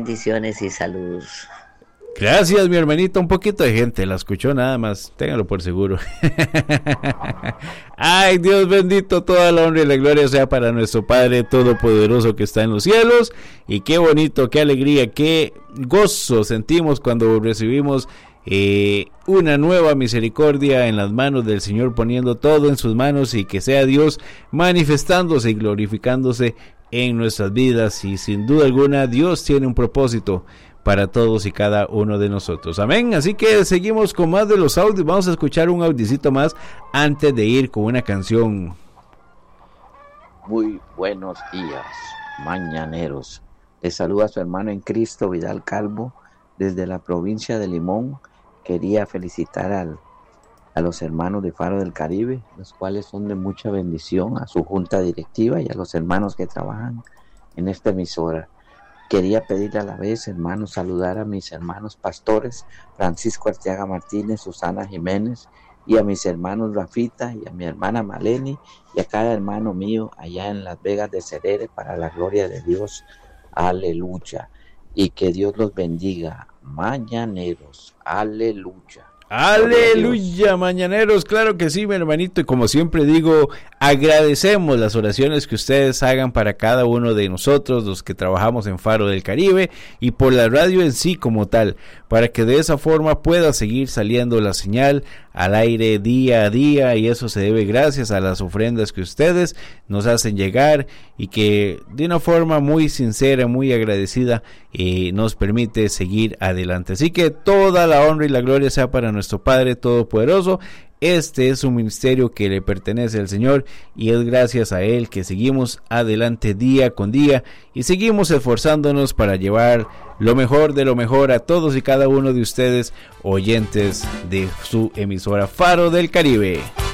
Bendiciones y saludos. Gracias, mi hermanita. Un poquito de gente la escuchó nada más, téngalo por seguro. Ay, Dios bendito, toda la honra y la gloria sea para nuestro Padre Todopoderoso que está en los cielos. Y qué bonito, qué alegría, qué gozo sentimos cuando recibimos una nueva misericordia en las manos del Señor, poniendo todo en sus manos, y que sea Dios manifestándose y glorificándose en nuestras vidas. Y sin duda alguna Dios tiene un propósito para todos y cada uno de nosotros. Amén. Así que seguimos con más de los audios. Vamos a escuchar un audicito más antes de ir con una canción. Muy buenos días, mañaneros. Les saluda su hermano en Cristo, Vidal Calvo, desde la provincia de Limón. Quería felicitar a los hermanos de Faro del Caribe, los cuales son de mucha bendición, a su junta directiva y a los hermanos que trabajan en esta emisora. Quería pedir a la vez, hermanos, saludar a mis hermanos pastores, Francisco Arteaga Martínez, Susana Jiménez, y a mis hermanos Rafita y a mi hermana Maleni, y a cada hermano mío allá en Las Vegas de Cerere, para la gloria de Dios. Aleluya. Y que Dios los bendiga, mañaneros. Aleluya. Aleluya, mañaneros, claro que sí, mi hermanito, y como siempre digo, agradecemos las oraciones que ustedes hagan para cada uno de nosotros, los que trabajamos en Faro del Caribe, y por la radio en sí como tal, para que de esa forma pueda seguir saliendo la señal al aire día a día, y eso se debe gracias a las ofrendas que ustedes nos hacen llegar, y que de una forma muy sincera, muy agradecida, nos permite seguir adelante. Así que toda la honra y la gloria sea para nuestro Padre Todopoderoso. Este es un ministerio que le pertenece al Señor, y es gracias a Él que seguimos adelante día con día, y seguimos esforzándonos para llevar lo mejor de lo mejor a todos y cada uno de ustedes, oyentes de su emisora Faro del Caribe.